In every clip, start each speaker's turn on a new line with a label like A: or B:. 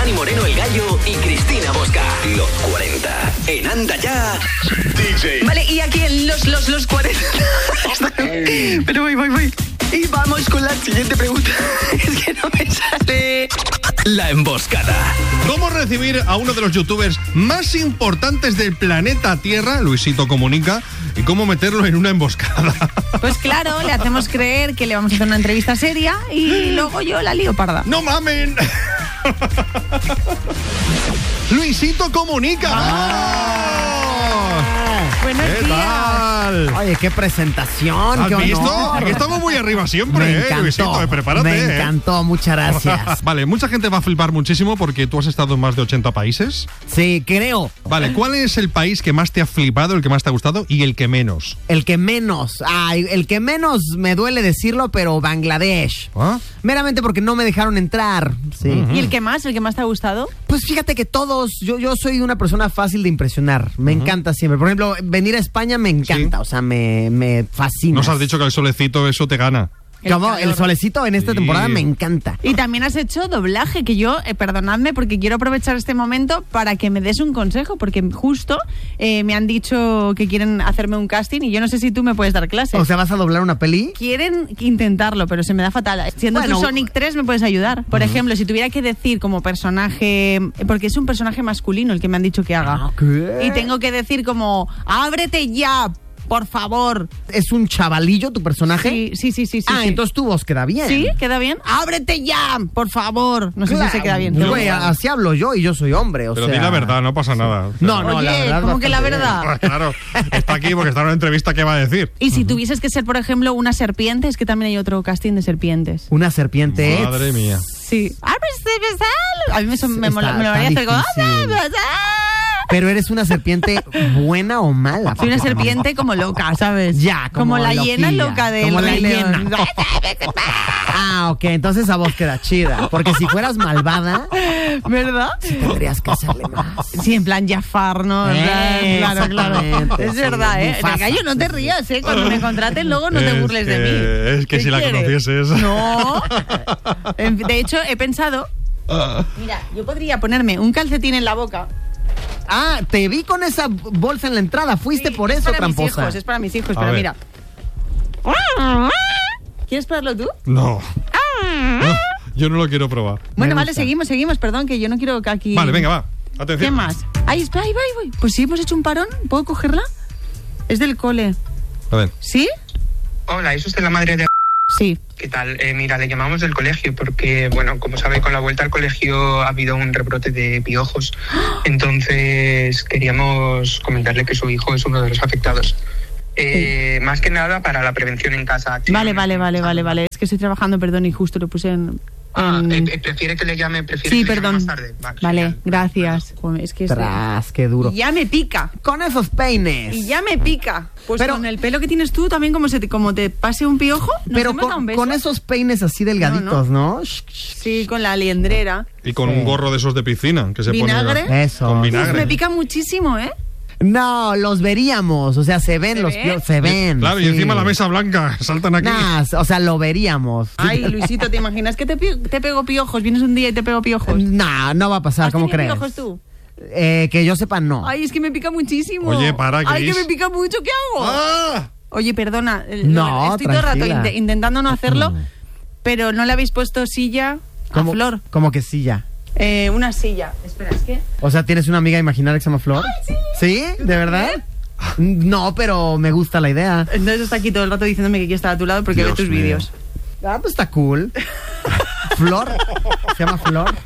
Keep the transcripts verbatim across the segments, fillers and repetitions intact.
A: Dani Moreno, El Gallo y Cristina Bosca. Los cuarenta. En Anda Ya. D J.
B: Vale, y aquí en los, los, los cuarenta. Pero voy, voy, voy. Y vamos con la siguiente pregunta. Es que no me sale.
A: La emboscada.
C: ¿Cómo recibir a uno de los youtubers más importantes del planeta Tierra, Luisito Comunica, y cómo meterlo en una emboscada?
D: Pues claro, le hacemos creer que le vamos a hacer una entrevista seria y luego yo la lío parda.
C: ¡No mamen! Luisito Comunica.
D: Buenos
C: ¿Qué
D: días.
C: tal?
E: Oye, qué presentación.
C: ¿Has
E: qué honor.
C: visto? Aquí estamos muy arriba siempre,
E: Me
C: ¿eh,
E: encantó,
C: Luisito? Eh, prepárate,
E: me
C: ¿eh?
E: encantó, muchas gracias.
C: Vale, mucha gente va a flipar muchísimo porque tú has estado en más de ochenta países.
E: Sí, creo.
C: Vale, ¿cuál es el país que más te ha flipado, el que más te ha gustado y el que menos?
E: El que menos, ay, el que menos me duele decirlo, pero Bangladesh.
C: ¿Ah?
E: Meramente porque no me dejaron entrar. Sí.
C: Uh-huh.
D: ¿Y el que más? ¿El que más te ha gustado?
E: Pues fíjate que todos, yo, yo soy una persona fácil de impresionar. Me uh-huh. encanta siempre. Por ejemplo, venir a España me encanta, sí. O sea, me, me fascina.
C: Nos has dicho que el solecito eso te gana.
E: Como el solecito en esta sí. temporada me encanta.
D: Y también has hecho doblaje, que yo, eh, perdonadme, porque quiero aprovechar este momento para que me des un consejo, porque justo eh, me han dicho que quieren hacerme un casting y yo no sé si tú me puedes dar clases.
E: O sea, ¿vas a doblar una peli?
D: Quieren intentarlo, pero se me da fatal. Siendo bueno, tú Sonic tres me puedes ayudar. Por uh-huh. ejemplo, si tuviera que decir como personaje, porque es un personaje masculino el que me han dicho que haga.
E: ¿Qué?
D: Y tengo que decir como, ábrete ya, por favor.
E: ¿Es un chavalillo tu personaje?
D: Sí, sí, sí, sí. sí
E: ah,
D: sí.
E: entonces tu voz queda bien.
D: ¿Sí? ¿Queda bien? ¡Ábrete ya! Por favor. No sé claro, si se queda bien.
E: Güey, así hablo yo y yo soy hombre, o
C: pero
E: sea...
C: di la verdad, no pasa nada. O sea,
E: no, no,
D: Oye,
E: la verdad...
D: ¿cómo que la verdad?
C: Pues claro, está aquí porque está en una entrevista, ¿qué va a decir?
D: Y si uh-huh. tuvieses que ser, por ejemplo, una serpiente, es que también hay otro casting de serpientes.
E: ¿Una serpiente?
C: Madre mía.
D: Sí. A mí me, me, me, me lo haría hacer como...
E: Pero eres una serpiente buena o mala.
D: Soy una serpiente como loca, ¿sabes?
E: Ya, como,
D: como la
E: loquilla,
D: hiena loca de
E: como la hiena. Ah, ok, entonces a vos queda chida. Porque si fueras malvada,
D: ¿verdad?
E: Sí tendrías que hacerle más.
D: Sí, en plan Jafar, ¿no?
E: Eh,
D: claro, claro. Es
E: sí,
D: verdad, ¿eh? En el gallo no te rías, ¿eh? Cuando me contraten luego no te
C: es
D: burles
C: que,
D: de mí.
C: Es que si quieres? La conocieses.
D: No. De hecho, he pensado... Mira, yo podría ponerme un calcetín en la boca...
E: Ah, te vi con esa bolsa en la entrada. Fuiste
D: sí,
E: por
D: es
E: eso,
D: para
E: tramposa.
D: Mis hijos, es para mis hijos,
C: A
D: pero
C: ver.
D: mira. ¿Quieres probarlo tú?
C: No. no. Yo no lo quiero probar.
D: Bueno, vale, seguimos, seguimos. Perdón, que yo no quiero que aquí...
C: Vale, venga, va. Atención.
D: ¿Qué más? Ahí, espera, ahí va, ahí voy. Pues sí, hemos hecho un parón. ¿Puedo cogerla? Es del cole.
C: A ver.
D: ¿Sí?
F: Hola, ¿es usted la madre de...?
D: Sí.
F: ¿Qué tal? Eh, mira, le llamamos del colegio porque, bueno, como sabe, con la vuelta al colegio ha habido un rebrote de piojos. Entonces, queríamos comentarle que su hijo es uno de los afectados. Eh, sí. Más que nada para la prevención en casa.
D: Vale, vale, vale, vale, vale. Es que estoy trabajando, perdón, y justo lo puse en...
F: Ah, eh, ¿prefiere que le llame? ¿Prefiere
D: sí,
F: que le
D: perdón.
F: llame más tarde? Vale,
D: vale
F: genial.
D: Gracias. Es que
E: Tras, qué duro.
D: Y ya me pica.
E: Con esos peines.
D: Y ya me pica. Pues
E: pero,
D: con el pelo que tienes tú también, como, se te, como te pase un piojo.
E: Pero con,
D: un beso.
E: con esos peines así delgaditos, ¿no? ¿no?
D: Sí, con la liendrera.
C: Y con
E: sí.
C: un gorro de esos de piscina que se
D: ¿Vinagre?
C: pone.
E: Eso.
C: Con vinagre.
D: Uf, me pica muchísimo, ¿eh?
E: No, los veríamos, o sea, se ven
D: ¿Se
E: los
D: ve?
E: piojos, se ven.
C: Claro,
E: sí.
C: y encima la mesa blanca, saltan aquí.
E: Nah, o sea, lo veríamos.
D: Ay, Luisito, ¿te imaginas que te, te pego piojos? Vienes un día y te pego piojos.
E: Nah, no va a pasar, ¿cómo crees?
D: ¿Has tenido piojos tú?
E: Eh, que yo sepa, no.
D: Ay, es que me pica muchísimo.
C: Oye, para, Cris.
D: Ay, que me pica mucho, ¿qué hago?
C: ¡Ah!
D: Oye, perdona.
E: No,
D: Estoy todo el rato
E: tranquila.
D: int- intentando no hacerlo, pero ¿no le habéis puesto silla a
E: ¿Cómo,
D: Flor?
E: Como que sí, ya.
D: Eh, una silla. Espera, es que...
E: O sea, ¿tienes una amiga imaginaria que se llama Flor?
D: Ay, sí.
E: ¿Sí? ¿De verdad? No, pero me gusta la idea.
D: Entonces está aquí todo el rato diciéndome que quiere estar a tu lado porque
C: Dios
D: ve tus
C: mío.
D: vídeos.
E: Ah, pues está cool. Flor. Se llama Flor.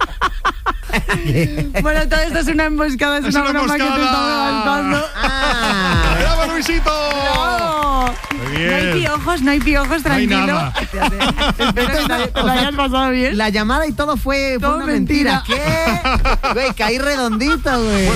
D: Bueno, todo esto es una emboscada, es,
C: Es
D: una,
C: una
D: broma que te
C: emboscada.
D: estaba lanzando.
E: Ah.
C: ¡Bravo, Luisito!
D: ¡No!
C: Muy bien.
D: No hay piojos, no hay piojos,
C: No hay
D: tranquilo.
C: nada.
D: Espero que te, te lo hayas pasado bien.
E: La llamada y todo fue, fue
D: Todo
E: una
D: mentira.
E: mentira. ¿Qué? Güey, caí redondito, güey.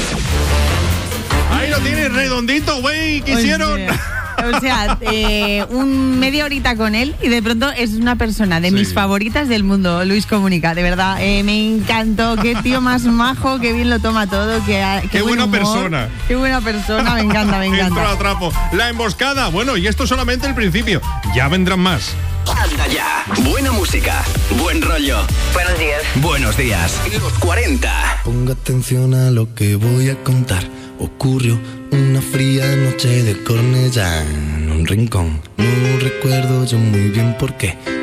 C: Ahí lo tienes, redondito, güey. ¿Qué hicieron?
D: O sea, eh, un media horita con él y de pronto es una persona de
C: Sí.
D: mis favoritas del mundo, Luis Comunica. De verdad, eh, me encantó. Qué tío más majo, qué bien lo toma todo. Qué, qué,
C: Qué
D: buen
C: buena
D: humor.
C: persona.
D: Qué buena persona, me encanta, me
C: Entró
D: encanta.
C: a trapo. La emboscada. Bueno, y esto es solamente el principio. Ya vendrán más.
A: Anda ya. Buena música. Buen rollo.
B: Buenos días.
A: Buenos días. Los cuarenta.
G: Ponga atención a lo que voy a contar. Ocurrió una fría noche de Cornellá en un rincón. No recuerdo yo muy bien por qué.